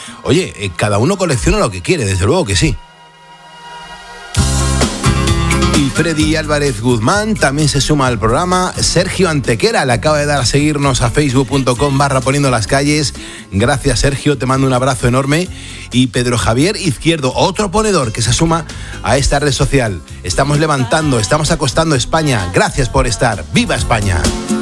oye, cada uno colecciona lo que quiere, desde luego que sí. Y Freddy Álvarez Guzmán también se suma al programa. Sergio Antequera le acaba de dar a seguirnos a facebook.com/poniendo las calles. Gracias, Sergio, te mando un abrazo enorme. Y Pedro Javier Izquierdo, otro ponedor que se suma a esta red social. Estamos levantando, estamos acostando España. Gracias por estar. ¡Viva España!